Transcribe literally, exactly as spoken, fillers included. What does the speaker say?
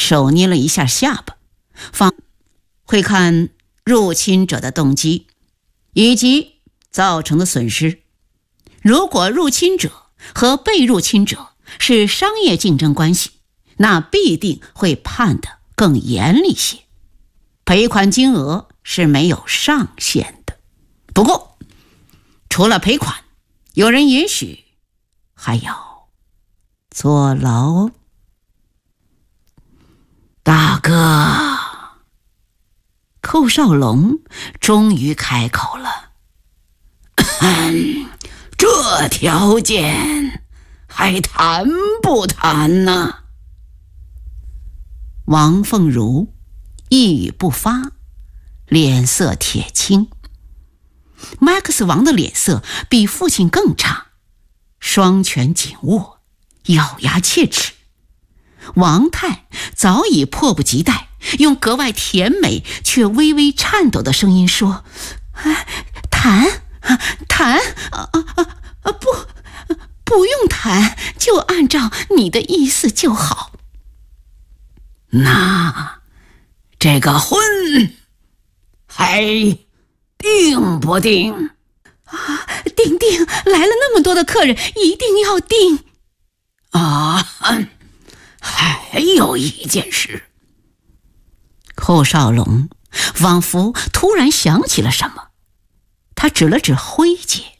手捏了一下下巴，方会看入侵者的动机以及造成的损失。如果入侵者和被入侵者是商业竞争关系，那必定会判得更严厉些。赔款金额是没有上限的。不过，除了赔款，有人也许还要坐牢哦。大哥，寇少龙终于开口了。这条件还谈不谈呢？王凤如一语不发，脸色铁青。麦克斯王的脸色比父亲更差，双拳紧握，咬牙切齿。王太早已迫不及待，用格外甜美却微微颤抖的声音说：谈谈啊啊啊！不，不用谈，就按照你的意思就好。那这个婚还定不定？啊，定定！来了那么多的客人，一定要定。啊，还有一件事。寇少龙仿佛突然想起了什么，他指了指辉姐。